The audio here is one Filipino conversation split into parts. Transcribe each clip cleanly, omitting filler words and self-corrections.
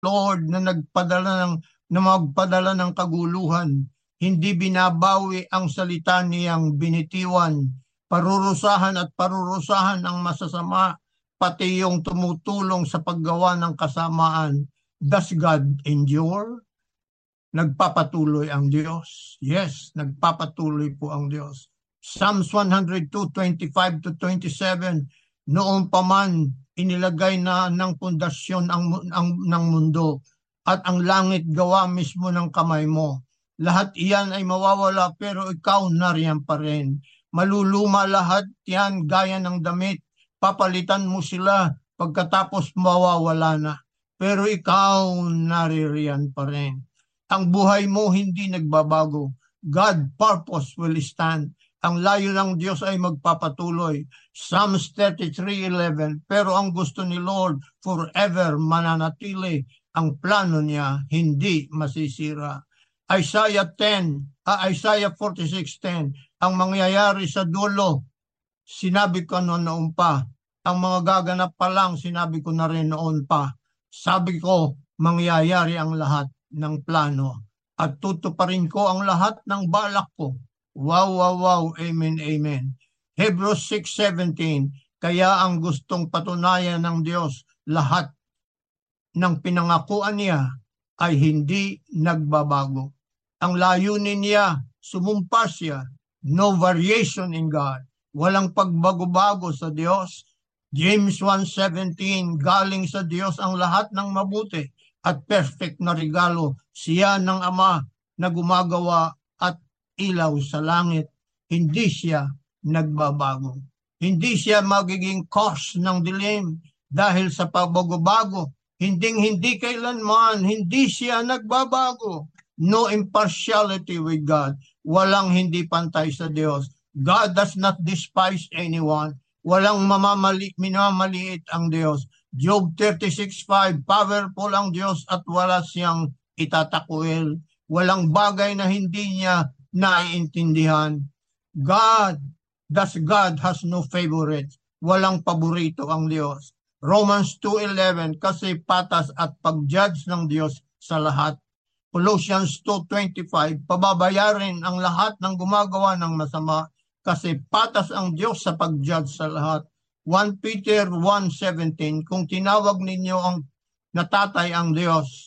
Lord na magpadala ng kaguluhan. Hindi binabawi ang salita niyang binitiwan. Parurusahan at parurusahan ang masasama, pati yung tumutulong sa paggawa ng kasamaan. Does God endure? Nagpapatuloy ang Diyos. Yes, nagpapatuloy po ang Diyos. Psalms 102:25-27, noon pa man inilagay na ng pundasyon ng mundo at ang langit gawa mismo ng kamay mo. Lahat iyan ay mawawala pero ikaw nariyan pa rin. Maluluma lahat yan gaya ng damit. Papalitan mo sila pagkatapos mawawala na. Pero ikaw naririyan pa rin. Ang buhay mo hindi nagbabago. God purpose will stand. Ang layo ng Diyos ay magpapatuloy. Psalms 33:11, pero ang gusto ni Lord forever mananatili. Ang plano niya hindi masisira. Isaiah 46:10, ang mangyayari sa dulo, sinabi ko noon pa. Ang mga gaganap pa lang, sinabi ko na rin noon pa. Sabi ko, mangyayari ang lahat ng plano at tutuparin ko ang lahat ng balak ko. Wow, wow, wow. Amen, amen. Hebrews 6:17, kaya ang gustong patunayan ng Diyos, lahat ng pinangakuan niya ay hindi nagbabago. Ang layunin niya, sumumpa siya. No variation in God. Walang pagbago-bago sa Diyos. James 1:17, galing sa Diyos ang lahat ng mabuti at perfect na regalo, siya ng Ama na gumagawa at ilaw sa langit. Hindi siya nagbabago. Hindi siya magiging cause ng dilim dahil sa pagbago-bago. Hindi kailanman, hindi siya nagbabago. No impartiality with God. Walang hindi pantay sa Diyos. God does not despise anyone. Walang minamaliit ang Diyos. Job 36:5, powerful ang Diyos at wala siyang itatakwil. Walang bagay na hindi niya naiintindihan. God has no favorites. Walang paborito ang Diyos. Romans 2:11, kasi patas at pag-judge ng Diyos sa lahat. Colossians 2:25, pababayarin ang lahat ng gumagawa ng masama kasi patas ang Diyos sa pag-judge sa lahat. 1 Peter 1:17, kung tinawag ninyo ang natatay ang Diyos,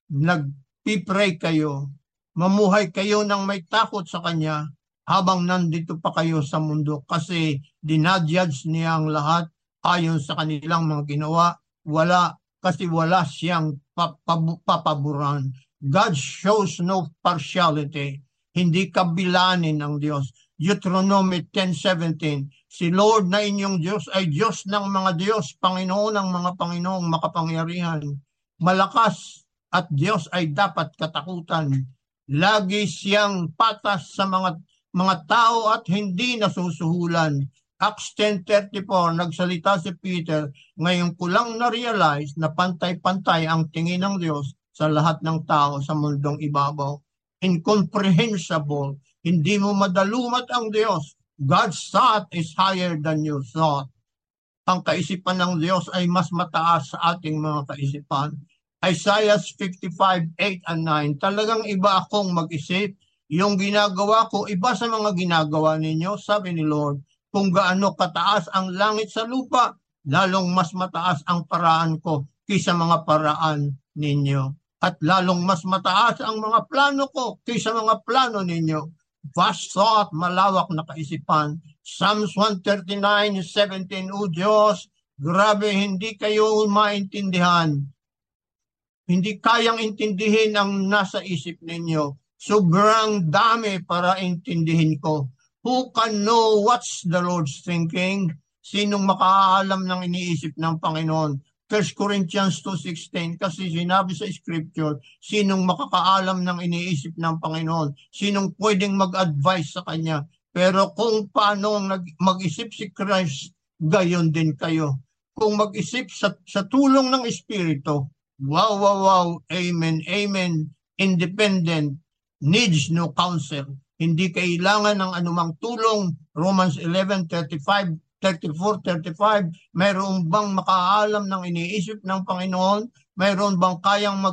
nagpipray kayo, mamuhay kayo ng may takot sa Kanya habang nandito pa kayo sa mundo kasi dinajudge niya ang lahat ayon sa kanilang mga ginawa. Wala siyang papaboran. God shows no partiality. Hindi kabilanin ng Diyos. Deuteronomy 10:17, si Lord na inyong Diyos ay Diyos ng mga Diyos, Panginoon ng mga Panginoong makapangyarihan. Malakas at Diyos ay dapat katakutan. Lagi siyang patas sa mga tao at hindi nasusuhulan. Acts 10:34, nagsalita si Peter, ngayon ko lang na-realize na pantay-pantay ang tingin ng Diyos sa lahat ng tao sa mundong ibabaw. Incomprehensible. Hindi mo madalumat ang Diyos. God's thought is higher than your thought. Ang kaisipan ng Diyos ay mas mataas sa ating mga kaisipan. Isaiah 55:8-9, talagang iba akong mag-isip. Yung ginagawa ko, iba sa mga ginagawa ninyo, sabi ni Lord. Kung gaano kataas ang langit sa lupa, lalong mas mataas ang paraan ko kaysa mga paraan ninyo. At lalong mas mataas ang mga plano ko kaysa mga plano ninyo. Vast thought, malawak na kaisipan. Psalms 139:17, O Diyos, grabe, hindi kayo maintindihan. Hindi kayang intindihin ang nasa isip ninyo. Sobrang dami para intindihin ko. Who can know what's the Lord's thinking? Sinong makaalam ng iniisip ng Panginoon? 1 Corinthians 2:16, kasi sinabi sa scripture, sinong makakaalam ng iniisip ng Panginoon? Sinong pwedeng mag-advise sa Kanya? Pero kung paano mag-isip si Christ, gayon din kayo. Kung mag-isip sa tulong ng Espiritu, wow, wow, wow, amen, amen, independent, needs no counsel. Hindi kailangan ng anumang tulong. Romans 11:34-35, mayroon bang makaalam ng iniisip ng Panginoon? Mayroon bang kayang